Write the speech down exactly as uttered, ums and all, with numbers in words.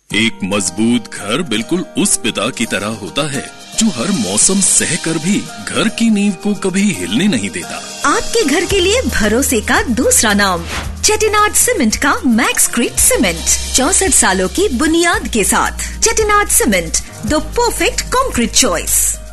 एक मजबूत घर बिल्कुल उस पिता की तरह होता है जो हर मौसम सहकर भी घर की नींव को कभी हिलने नहीं देता। आपके घर के लिए भरोसे का दूसरा नाम चेटिनाड सीमेंट का मैक्सक्रीट सीमेंट, चौसठ सालों की बुनियाद के साथ। Chettinad cement, the perfect concrete choice.